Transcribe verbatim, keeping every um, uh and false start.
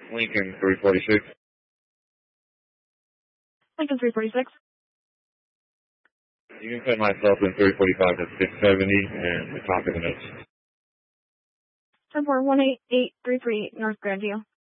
Lincoln three forty-six. Lincoln three forty-six. You can put myself in three forty-five to six seventy and the top of the notes. ten four one eight eight three three North Grandview.